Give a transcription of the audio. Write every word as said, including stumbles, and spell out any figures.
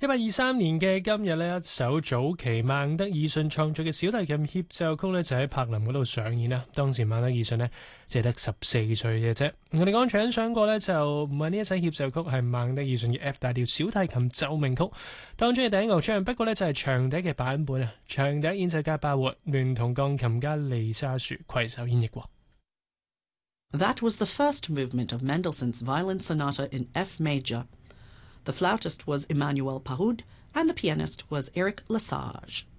一八二三年嘅今日呢，一首早期孟德爾遜創作嘅小提琴協奏曲呢，就喺柏林嗰度上演啦。當時孟德爾遜呢，只係得十四歲嘅啫。我哋剛才講過呢，就唔係呢一首協奏曲係孟德爾遜嘅 F 大調小提琴奏鳴曲當中嘅第一樂章，不過呢，就係長笛嘅版本啊。長笛演奏家鮑活聯同鋼琴家利沙樹攜手演繹過。 That was the first movement of Mendelssohn's Violin Sonata in F major. The flautist was Emmanuel Pahud, and the pianist was Eric Lesage.